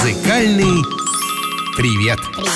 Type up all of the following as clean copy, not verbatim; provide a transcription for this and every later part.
Музыкальный привет.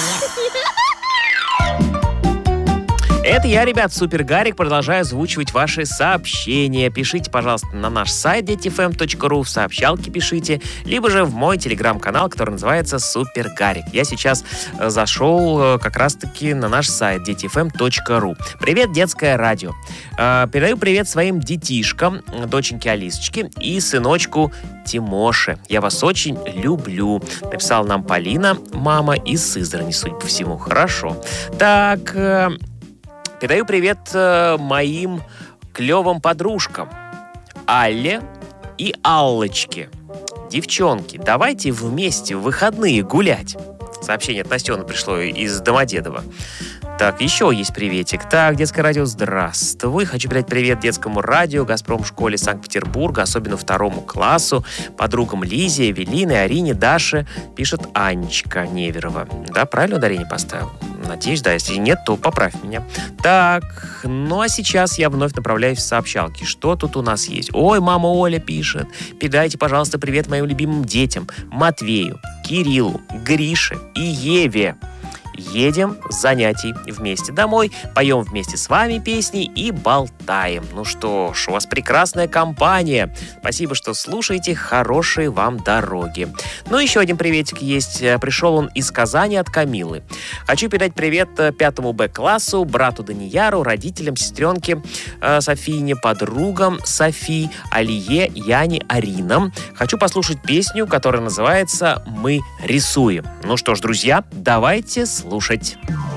Это я, ребят, Супер Гарик, продолжаю озвучивать ваши сообщения. Пишите, пожалуйста, на наш сайт детифм.ру, в сообщалке пишите, либо же в мой телеграм-канал, который называется Супер Гарик. Я сейчас зашел как раз-таки на наш сайт детифм.ру. Привет, детское радио. Передаю привет своим детишкам, доченьке Алисочке и сыночку Тимоше. Я вас очень люблю. Написала нам Полина, мама из Сызрани, судя по всему. Хорошо. Так... Передаю привет моим клевым подружкам Алле и Аллочке. Девчонки, давайте вместе в выходные гулять. Сообщение от Настены пришло из Домодедово. Так, еще есть приветик. Так, детское радио, здравствуй. Хочу передать привет детскому радио, Газпром-школе Санкт-Петербурга, особенно 2 классу, подругам Лизе, Эвелине, Арине, Даше, пишет Анечка Неверова. Да, правильно ударение поставил? Надеюсь, да. Если нет, то поправь меня. Так, ну а сейчас я вновь направляюсь в сообщалки. Что тут у нас есть? Ой, мама Оля пишет. Передайте, пожалуйста, привет моим любимым детям. Матвею, Кириллу, Грише и Еве. Едем с занятий вместе домой, поем вместе с вами песни и болтаем. Ну что ж, у вас прекрасная компания. Спасибо, что слушаете. Хорошей вам дороги. Ну, еще один приветик есть. Пришел он из Казани от Камилы. Хочу передать привет 5 Б-классу, брату Данияру, родителям, сестренке Софине, подругам Софи, Алие, Яне, Аринам. Хочу послушать песню, которая называется «Мы рисуем». Ну что ж, друзья, давайте слушать.